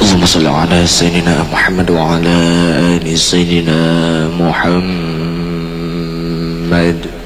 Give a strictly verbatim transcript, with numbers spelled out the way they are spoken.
اللهم صل على سيدنا محمد وعلى آل سيدنا محمد.